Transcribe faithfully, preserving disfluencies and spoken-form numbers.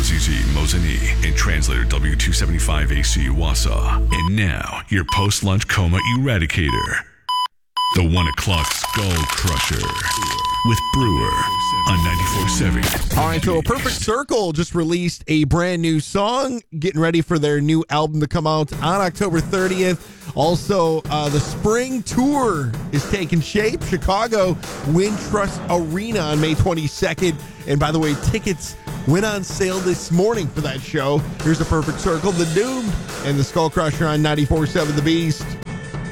Mozizi, Mozini, and translator W two seventy-five A C Wassa. And now, your post-lunch coma eradicator, the one o'clock Skull Crusher, with Brewer on ninety-four point seven. All right, so Perfect Circle just released a brand new song, getting ready for their new album to come out on October thirtieth. Also, uh, the spring tour is taking shape. Chicago Wintrust Arena on May twenty-second. And by the way, tickets went on sale this morning for that show. Here's the Perfect Circle, The Doomed, and the Skull Crusher on ninety-four point seven The Beast.